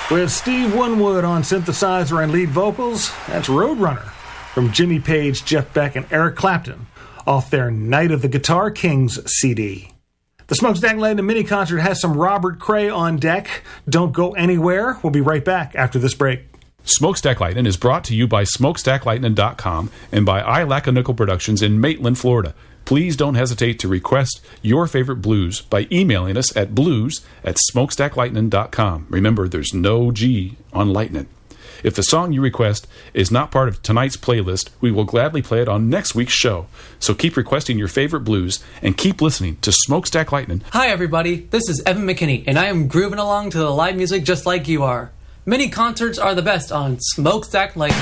With Steve Winwood on synthesizer and lead vocals, that's Roadrunner from Jimmy Page, Jeff Beck, and Eric Clapton off their Night of the Guitar Kings CD. The Smokestack Lightning mini concert has some Robert Cray on deck. Don't go anywhere. We'll be right back after this break. Smokestack Lightning is brought to you by SmokestackLightning.com and by I Lack a Nickel Productions in Maitland, Florida. Please don't hesitate to request your favorite blues by emailing us at blues@smokestacklightning.com. Remember, there's no G on Lightning. If the song you request is not part of tonight's playlist, we will gladly play it on next week's show. So keep requesting your favorite blues and keep listening to Smokestack Lightning. Hi everybody, this is Evan McKinney, and I am grooving along to the live music just like you are. Mini concerts are the best on Smokestack Lightning.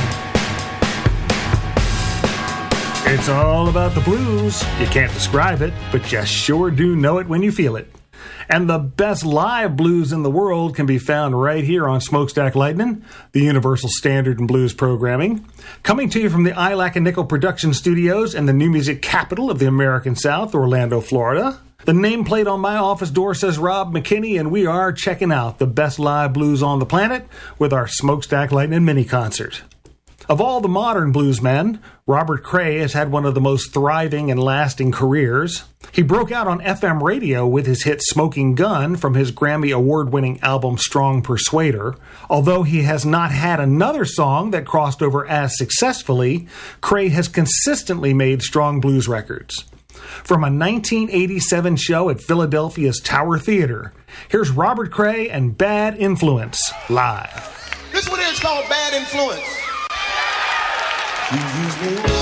It's all about the blues. You can't describe it, but you sure do know it when you feel it. And the best live blues in the world can be found right here on Smokestack Lightning, the Universal Standard and Blues programming. Coming to you from the I Lack a Nickel production studios in the new music capital of the American South, Orlando, Florida. The nameplate on my office door says Rob McKinney, and we are checking out the best live blues on the planet with our Smokestack Lightning mini concert. Of all the modern bluesmen, Robert Cray has had one of the most thriving and lasting careers. He broke out on FM radio with his hit Smoking Gun from his Grammy award-winning album Strong Persuader. Although he has not had another song that crossed over as successfully, Cray has consistently made strong blues records. From a 1987 show at Philadelphia's Tower Theater, here's Robert Cray and Bad Influence live. This one here is called Bad Influence. You use me.